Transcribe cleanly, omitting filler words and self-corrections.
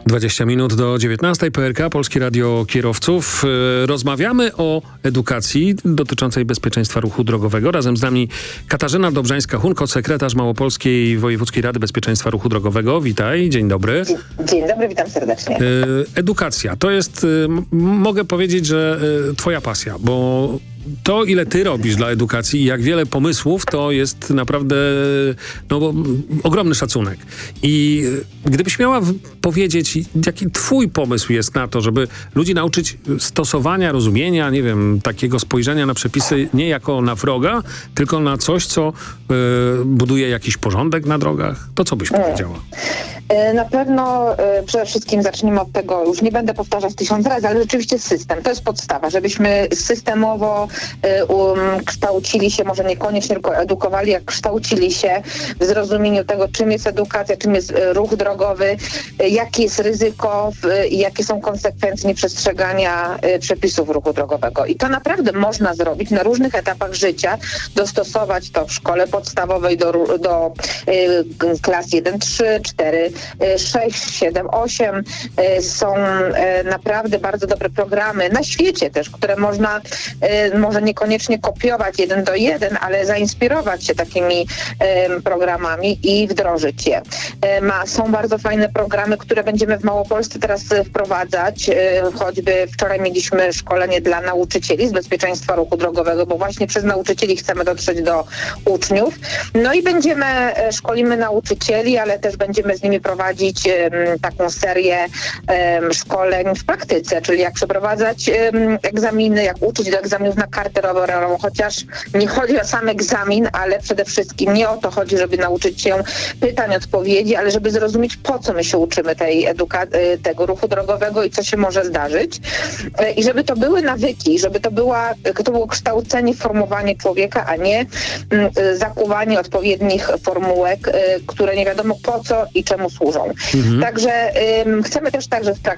20 minut do 19. PRK, Polskie Radio Kierowców. Rozmawiamy o edukacji dotyczącej bezpieczeństwa ruchu drogowego. Razem z nami Katarzyna Dobrzańska-Hunko, sekretarz Małopolskiej Wojewódzkiej Rady Bezpieczeństwa Ruchu Drogowego. Witaj, dzień dobry. Dzień dobry, witam serdecznie. Edukacja to jest, mogę powiedzieć, że twoja pasja, bo to, ile ty robisz dla edukacji i jak wiele pomysłów, to jest naprawdę ogromny szacunek. I gdybyś miała powiedzieć, jaki twój pomysł jest na to, żeby ludzi nauczyć stosowania, rozumienia, nie wiem, takiego spojrzenia na przepisy nie jako na wroga, tylko na coś, co buduje jakiś porządek na drogach, to co byś powiedziała? Na pewno przede wszystkim zacznijmy od tego, już nie będę powtarzać 1000 razy, ale rzeczywiście system. To jest podstawa, żebyśmy systemowo kształcili się, może niekoniecznie tylko edukowali, jak kształcili się w zrozumieniu tego, czym jest edukacja, czym jest ruch drogowy, jakie jest ryzyko i jakie są konsekwencje nieprzestrzegania przepisów ruchu drogowego. I to naprawdę można zrobić na różnych etapach życia, dostosować to w szkole podstawowej do klas 1, 3, 4, 6, 7, 8. Są naprawdę bardzo dobre programy na świecie też, które można może niekoniecznie kopiować 1 do 1, ale zainspirować się takimi programami i wdrożyć je. Są bardzo fajne programy, które będziemy w Małopolsce teraz wprowadzać. Choćby wczoraj mieliśmy szkolenie dla nauczycieli z bezpieczeństwa ruchu drogowego, bo właśnie przez nauczycieli chcemy dotrzeć do uczniów. No i szkolimy nauczycieli, ale też będziemy z nimi prowadzić taką serię szkoleń w praktyce, czyli jak przeprowadzać egzaminy, jak uczyć do egzaminów na kartę rowerową, chociaż nie chodzi o sam egzamin, ale przede wszystkim nie o to chodzi, żeby nauczyć się pytań, odpowiedzi, ale żeby zrozumieć, po co my się uczymy tego ruchu drogowego i co się może zdarzyć. I żeby to były nawyki, żeby to było kształcenie, formowanie człowieka, a nie zakuwanie odpowiednich formułek, które nie wiadomo po co i czemu służą. Także chcemy też także w